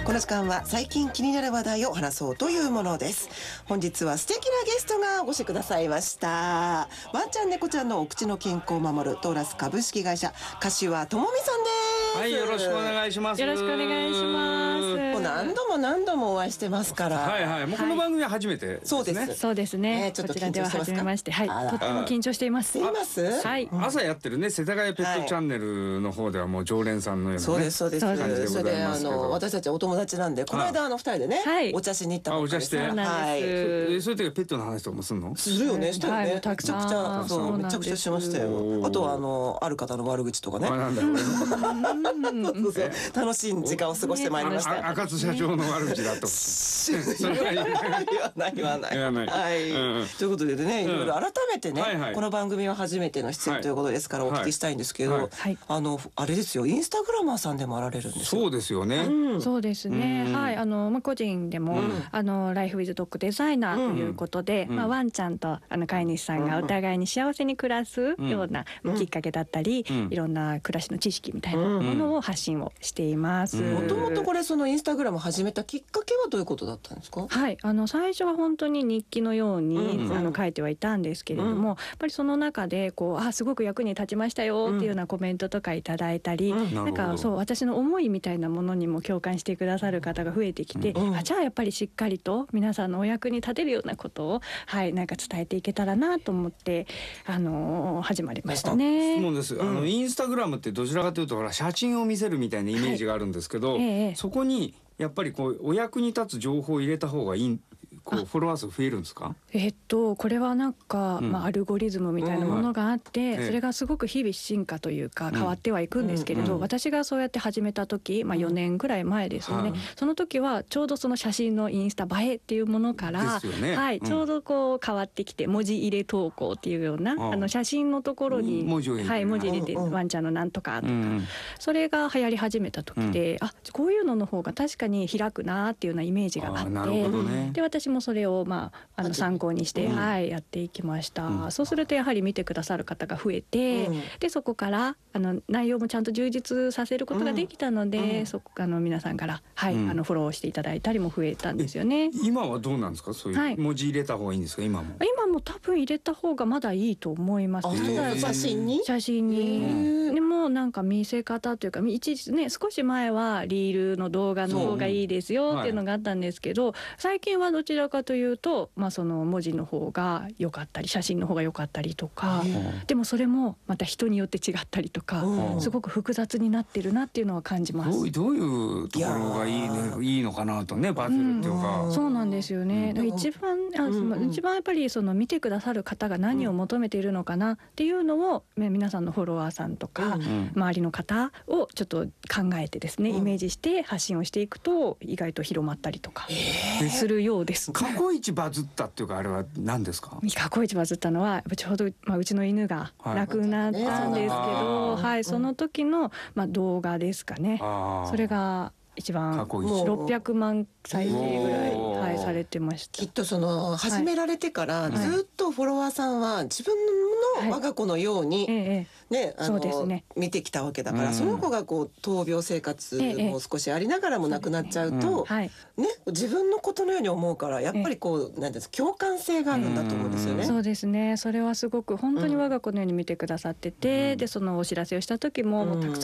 この時間は最近気になる話題を話そうというものです。本日は素敵なゲストがお越しくださいました。ワンちゃん猫ちゃんのお口の健康を守るトーラス株式会社柏智美さんです。 はい、よろしくお願いします。 よろしくお願いします。 もう何度もお会いしてますから。 はいはい、もうこの番組は初めてですね。 そうです。 そうですね。 ちょっとこちらでは初めまして、はい、とても緊張しています。 しています。 はい。 朝やってるね、世田谷ペットチャンネルの方ではもう常連さんのようなね。 そうですそうです。 感じでごそれでざいますけど。 私たちお友達なんで、この間2人でね、お茶しに行ったばっかりです。 お茶して。 そうなんです。 そういう時はペットの話とかもするの？ するよね、したよね。 めちゃくちゃそうめちゃくちゃしましたよ。あとはある方の悪口とかね。 なんだよ。 楽しい時間を過ごしてまいりました。 赤津社長の悪口だと。 言わない。はい。ということでね、いろいろ改めてね、この番組は初めての出演ということですからお聞きしたいんですけど、あれですよ、インスタグラマーさんでもあられるんですよ。 そうですよね。 そうですね。はい、個人でもライフウィズドッグデザイナーということで、ワンちゃんと飼い主さんがお互いに幸せに暮らすようなきっかけだったり、いろんな暮らしの知識みたいなものを発信をしています。 もともとこれそのインスタグラム始めたきっかけはどういうことだったんですか？ はい、最初は本当に日記のように書いてはいたんですけれども、やっぱりその中ですごく役に立ちましたよっていうようなコメントとかいただいたり、なんかそう私の思いみたいなものにも共感してくださる方が増えてきて、じゃあやっぱりしっかりと皆さんのお役に立てるようなことをなんか伝えていけたらなと思って始まりましたね。 そうです。インスタグラムってどちらかというとほら写真を見せるみたいなイメージがあるんですけど、そこにやっぱりお役に立つ情報を入れた方がいい。フォロワー数増えるんですか？ これはなんか、アルゴリズムみたいなものがあって、それがすごく日々進化というか変わってはいくんですけれど、私がそうやって始めた時、4年ぐらい前ですよね。その時はちょうどその写真のインスタ映えっていうものから、ちょうど変わってきて文字入れ投稿っていうような写真のところに文字入れてワンちゃんのなんとかとか、それが流行り始めた時で、こういうのの方が確かに開くなっていうようなイメージがあって、で私もそれを参考にしてやっていきました。そうするとやはり見てくださる方が増えて、でそこから内容もちゃんと充実させることができたので、皆さんからフォローしていただいたりも増えたんですよね。 今はどうなんですか？そういう文字入れた方がいいんですか？今も多分入れた方がまだいいと思います。 写真にでもなんか見せ方というか、一時ね少し前はリールの動画の方がいいですよっていうのがあったんですけど、最近はどちらかというと、その文字の方が良かったり写真の方が良かったりとか、でもそれもまた人によって違ったりとか、すごく複雑になってるなっていうのは感じます。 どういうところがいいのかなとね、バズるっていうか。 そうなんですよね。一番やっぱりその見てくださる方が何を求めているのかなっていうのを、皆さんのフォロワーさんとか、周りの方をちょっと考えてですね、イメージして発信をしていくと意外と広まったりとかするようです。 過去一バズったっていうか、あれは何ですか？ 過去一バズったのはちょうど、うちの犬が亡くなったんですけど、その時の、動画ですかね。それが一番600万再生ぐらい、されてました。 きっと始められてからずっとフォロワーさんは自分の我が子のように見てきたわけだから、その子が闘病生活も少しありながらも亡くなっちゃうと自分のことのように思うから、やっぱりなんです共感性があるんだと思うんですよね。 そうですね。それはすごく本当に我が子のように見てくださってて、でそのお知らせをした時もたくさん